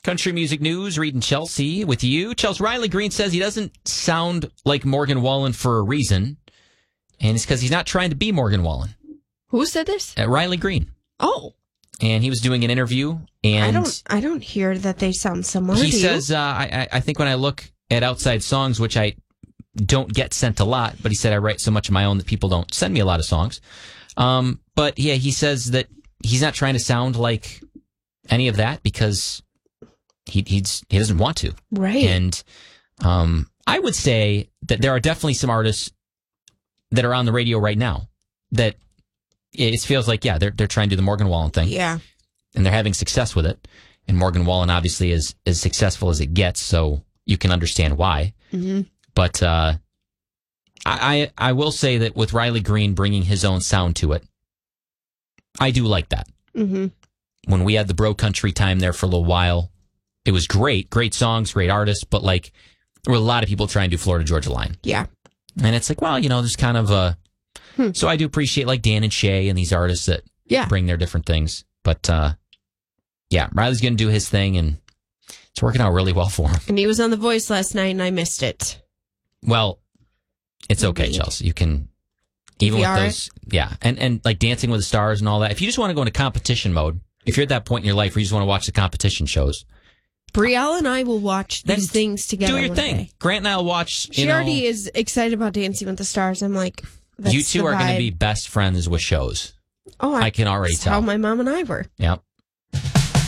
Country music news, reading Chelsea with you. Chelsea, Riley Green says he doesn't sound like Morgan Wallen for a reason, and it's because he's not trying to be Morgan Wallen. Who said this? Riley Green. Oh. And he was doing an interview, and I don't hear that they sound similar. He says, I think when I look at outside songs, which I don't get sent a lot, but he said I write so much of my own that people don't send me a lot of songs. But yeah, he says that he's not trying to sound like any of that because he doesn't want to. Right. And I would say that there are definitely some artists that are on the radio right now that it feels like, yeah, they're trying to do the Morgan Wallen thing. Yeah. And they're having success with it. And Morgan Wallen obviously is as successful as it gets, so you can understand why. Mm-hmm. But I will say that with Riley Green bringing his own sound to it, I do like that. Mm-hmm. When we had the bro country time there for a little while, it was great. Great songs, great artists, but like there were a lot of people trying to do Florida Georgia Line. Yeah. And it's like, well, there's kind of a... So I do appreciate like Dan and Shay and these artists that bring their different things. But yeah, Riley's going to do his thing and it's working out really well for him. And he was on The Voice last night and I missed it. Well, it's okay, Chelsea. You can, even with those, and like Dancing with the Stars and all that. If you just want to go into competition mode, if you're at that point in your life where you just want to watch the competition shows, Brielle and I will watch these things together. Do your thing. Grant and I will watch. She already is excited about Dancing with the Stars. I'm like, that's you two are going to be best friends with shows. Oh, I can already tell. How my mom and I were. Yep.